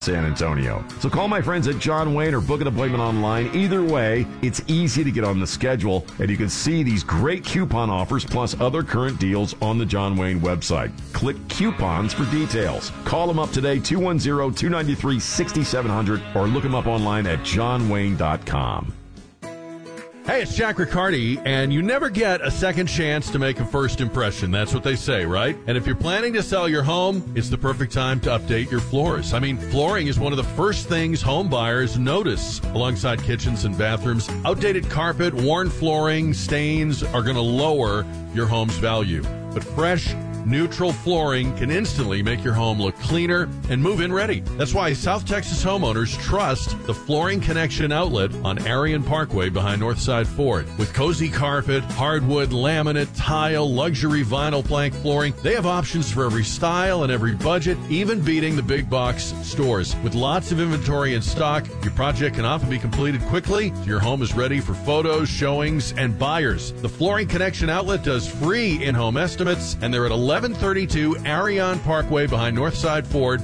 San Antonio. So call my friends at John Wayne or book an appointment online. Either way, it's easy to get on the schedule, and you can see these great coupon offers plus other current deals on the John Wayne website. Click coupons for details. Call them up today, 210-293-6700, or look them up online at johnwayne.com. Hey, it's Jack Riccardi, and you never get a second chance to make a first impression. That's what they say, right? And if you're planning to sell your home, it's the perfect time to update your floors. I mean, flooring is one of the first things home buyers notice alongside kitchens and bathrooms. Outdated carpet, worn flooring, stains are going to lower your home's value. But fresh, neutral flooring can instantly make your home look cleaner and move-in ready. That's why South Texas homeowners trust the Flooring Connection outlet on Arion Parkway behind Northside Ford. With cozy carpet, hardwood, laminate, tile, luxury vinyl plank flooring, they have options for every style and every budget, even beating the big box stores. With lots of inventory in stock, your project can often be completed quickly, so your home is ready for photos, showings, and buyers. The Flooring Connection outlet does free in-home estimates, and they're at 1132 Arion Parkway behind Northside Ford,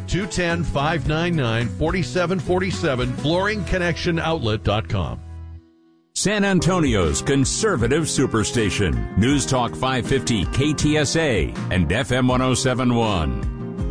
210-599-4747, flooringconnectionoutlet.com. San Antonio's conservative superstation. News Talk 550 KTSA and FM 1071.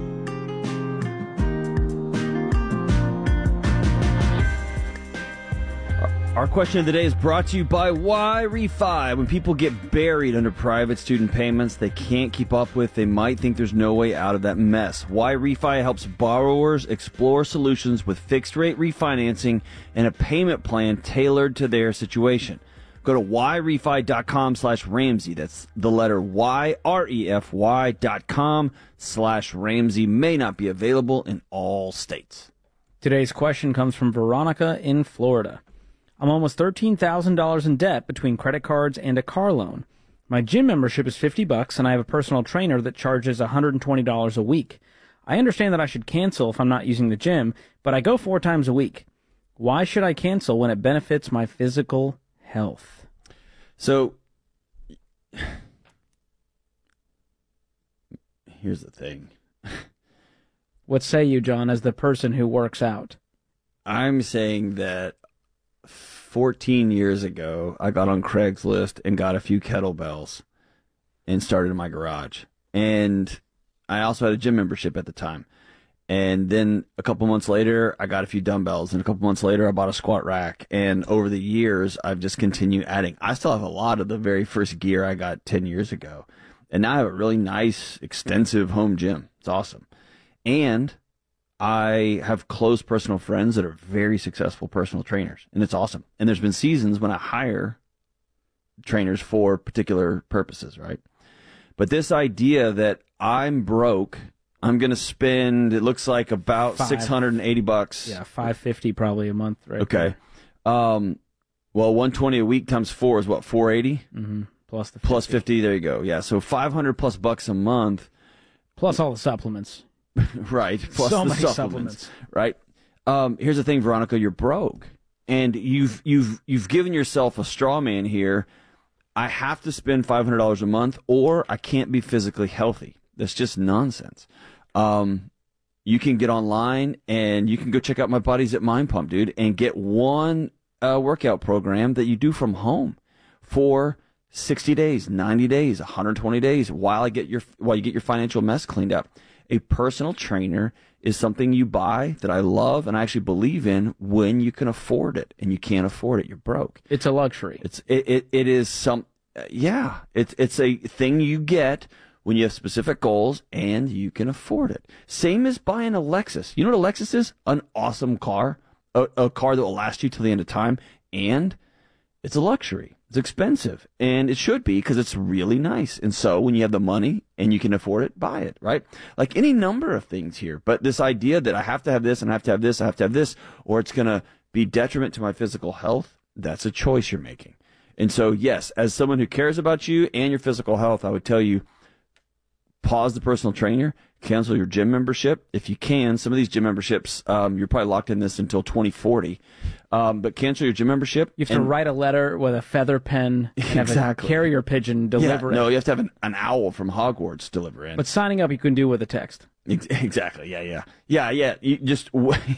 Our question of the day is brought to you by Wi-Refi. When people get buried under private student payments they can't keep up with, they might think there's no way out of that mess. Wi-Refi helps borrowers explore solutions with fixed-rate refinancing and a payment plan tailored to their situation. Go to yrefi.com/Ramsey. That's the letter YREFY.com/Ramsey. May not be available in all states. Today's question comes from Veronica in Florida. I'm almost $13,000 in debt between credit cards and a car loan. My gym membership is $50, and I have a personal trainer that charges $120 a week. I understand that I should cancel if I'm not using the gym, but I go 4 times a week. Why should I cancel when it benefits my physical health? So, here's the thing. What say you, John, as the person who works out? I'm saying that 14 years ago, I got on Craigslist and got a few kettlebells and started in my garage. And I also had a gym membership at the time. And then a couple months later, I got a few dumbbells. And a couple months later, I bought a squat rack. And over the years, I've just continued adding. I still have a lot of the very first gear I got 10 years ago. And now I have a really nice, extensive home gym. It's awesome. And I have close personal friends that are very successful personal trainers, and it's awesome. And there's been seasons when I hire trainers for particular purposes, right? But this idea that I'm broke, I'm going to spend, it looks like about $680. Yeah, $550 probably a month, right? Okay. Well, $120 a week times 4 is what, $480? Mm-hmm. Plus the 50. Plus 50, there you go. Yeah, so $500+ bucks a month. Plus all the supplements. Right. Plus so the many supplements. Right. Here's the thing, Veronica, you're broke. And you've given yourself a straw man here. I have to spend $500 a month or I can't be physically healthy. That's just nonsense. You can get online and you can go check out my buddies at Mind Pump, dude, and get one workout program that you do from home for 60 days, 90 days, 120 days while you get your financial mess cleaned up. A personal trainer is something you buy that I love and I actually believe in when you can afford it, and you can't afford it, you're broke. It's a luxury. It's a thing you get when you have specific goals and you can afford it. Same as buying a Lexus. You know what a Lexus is? An awesome car, a car that will last you till the end of time, and it's a luxury. It's expensive, and it should be because it's really nice. And so when you have the money and you can afford it, buy it, right? Like any number of things here. But this idea that I have to have this and I have to have this, I have to have this, or it's going to be detriment to my physical health, that's a choice you're making. And so, yes, as someone who cares about you and your physical health, I would tell you, pause the personal trainer, cancel your gym membership. If you can, some of these gym memberships, you're probably locked in this until 2040. But cancel your gym membership. You have to write a letter with a feather pen and have a carrier pigeon deliver it. No, you have to have an owl from Hogwarts deliver in. But signing up you can do with a text. Exactly. Yeah. You just